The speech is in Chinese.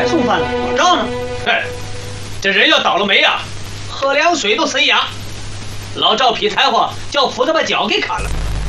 还送饭了，老赵呢？ 嘿，这人要倒了霉呀，喝凉水都塞牙。老赵劈柴火，叫斧子把脚给砍了。